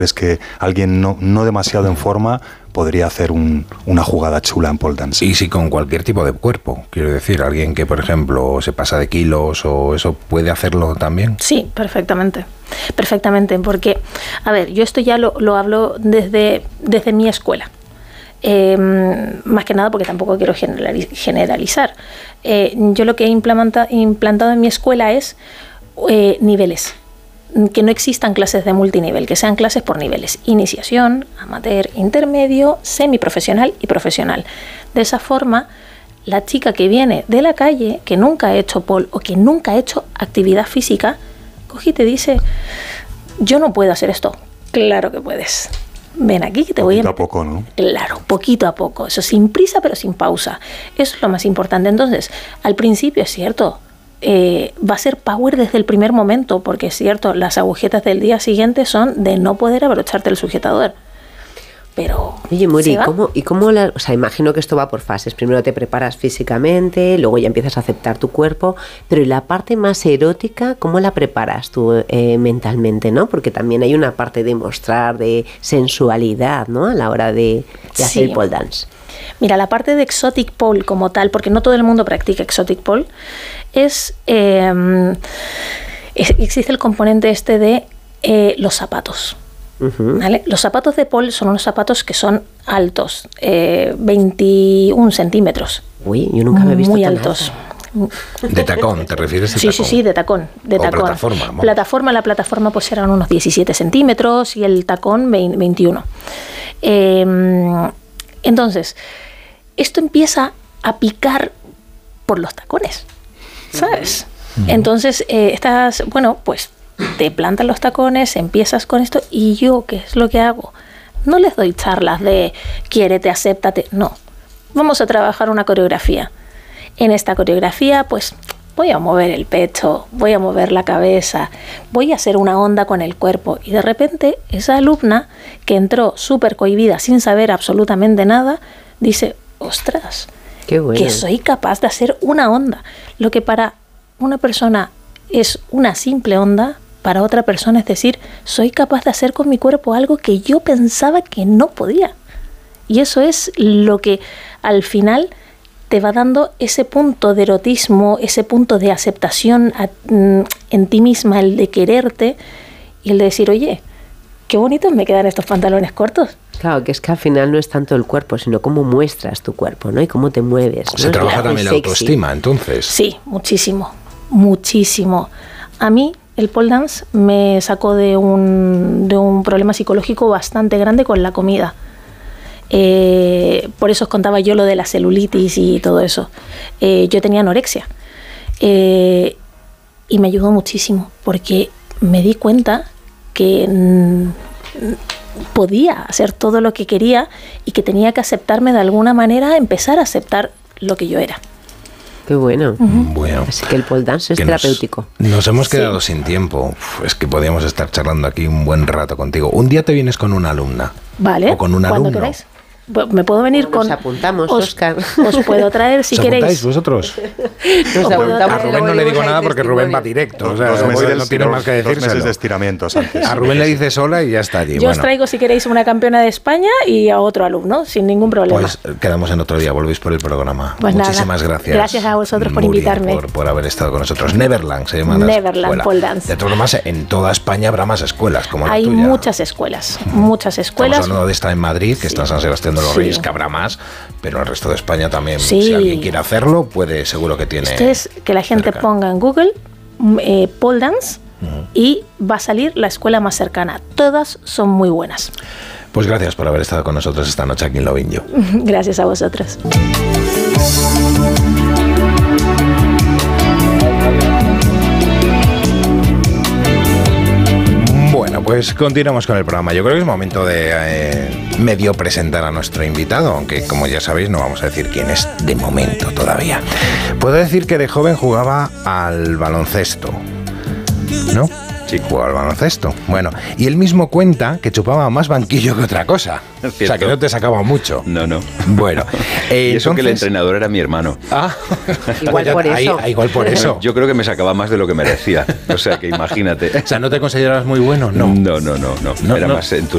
Es que alguien no demasiado en forma podría hacer una jugada chula en pole dance. Y si con cualquier tipo de cuerpo, quiero decir, alguien que, por ejemplo, se pasa de kilos o eso, ¿puede hacerlo también? Sí, perfectamente, porque, a ver, yo esto ya lo hablo desde mi escuela. Más que nada porque tampoco quiero generalizar. Yo lo que he implantado en mi escuela es niveles. Que no existan clases de multinivel, que sean clases por niveles: iniciación, amateur, intermedio, semiprofesional y profesional. De esa forma, la chica que viene de la calle, que nunca ha hecho pole o que nunca ha hecho actividad física, coge y te dice: yo no puedo hacer esto. Claro que puedes. Ven aquí que te voy a... Poquito a poco, ¿no? Claro, poquito a poco. Eso sin prisa pero sin pausa. Eso es lo más importante. Entonces, al principio es cierto, va a ser power desde el primer momento, porque es cierto, las agujetas del día siguiente son de no poder abrocharte el sujetador. Pero oye, Muri, o sea, imagino que esto va por fases. Primero te preparas físicamente, luego ya empiezas a aceptar tu cuerpo, pero ¿y la parte más erótica, cómo la preparas tú mentalmente, no? Porque también hay una parte de mostrar, de sensualidad, ¿no? A la hora de hacer el pole dance. Mira, la parte de exotic pole como tal, porque no todo el mundo practica exotic pole, existe el componente de los zapatos. ¿Vale? Los zapatos de pole son unos zapatos que son altos, 21 centímetros. Uy, yo nunca me he visto muy tan altos. ¿De tacón? ¿Te refieres a tacón? Sí, de tacón. Plataforma. La plataforma pues eran unos 17 centímetros y el tacón 21. Entonces, esto empieza a picar por los tacones, ¿sabes? Entonces, pues te plantan los tacones, empiezas con esto, y yo, ¿qué es lo que hago? No les doy charlas de quiérete, acéptate, no. Vamos a trabajar una coreografía. En esta coreografía, pues, voy a mover el pecho, voy a mover la cabeza, voy a hacer una onda con el cuerpo. Y de repente, esa alumna que entró súper cohibida, sin saber absolutamente nada, dice: ostras, qué bueno, que soy capaz de hacer una onda. Lo que para una persona es una simple onda, para otra persona es decir: soy capaz de hacer con mi cuerpo algo que yo pensaba que no podía. Y eso es lo que al final te va dando ese punto de erotismo, ese punto de aceptación en ti misma, el de quererte y el de decir: oye, qué bonitos me quedan estos pantalones cortos. Claro, que es que al final no es tanto el cuerpo, sino cómo muestras tu cuerpo, ¿no? Y cómo te mueves, ¿no? Se trabaja también la autoestima, entonces. Sí, muchísimo. A mí el pole dance me sacó de un problema psicológico bastante grande con la comida. Por eso os contaba yo lo de la celulitis y todo eso. Yo tenía anorexia y me ayudó muchísimo, porque me di cuenta que podía hacer todo lo que quería y que tenía que aceptarme de alguna manera, empezar a aceptar lo que yo era. Qué bueno. Bueno, así que el pole dance es terapéutico. Nos hemos quedado sin tiempo. Es que podíamos estar charlando aquí un buen rato contigo. Un día te vienes con una alumna. Vale. O con un alumno. Queráis. Me puedo venir con... Nos apuntamos, Óscar. Os puedo traer si queréis. ¿Os apuntáis vosotros? A Rubén no le digo nada porque Rubén va directo. O sea, no tiene más que decírselo. 2 meses de estiramientos antes. A Rubén le dice sola y ya está allí. Yo os traigo, si queréis, una campeona de España y a otro alumno, sin ningún problema. Pues quedamos en otro día, volvéis por el programa. Pues muchísimas gracias. Gracias a vosotros por invitarme. Por haber estado con nosotros. Neverland se llama Neverland Pole Dance. De todas formas, en toda España habrá más escuelas como la tuya. Hay muchas escuelas. Estamos hablando de esta en Madrid, que está en San Sebastián de los Reyes, que habrá más, pero el resto de España también. Si alguien quiere hacerlo, puede, seguro que tiene. Esto es que la gente ponga en Google pole dance y va a salir la escuela más cercana. Todas son muy buenas. Pues gracias por haber estado con nosotros esta noche aquí en Lovin' You. Gracias a vosotros. Bueno, pues continuamos con el programa. Yo creo que es momento de medio presentar a nuestro invitado, aunque como ya sabéis no vamos a decir quién es de momento todavía. Puedo decir que de joven jugaba al baloncesto, ¿no? Sí, jugaba al baloncesto. Bueno, y él mismo cuenta que chupaba más banquillo que otra cosa. O sea, que no te sacaba mucho. No. Bueno. Y eso que el entrenador era mi hermano. Ah, igual por eso. Igual por eso. Yo creo que me sacaba más de lo que merecía. O sea, que imagínate. O sea, ¿no te considerabas muy bueno? No. No. Era más entusiasta.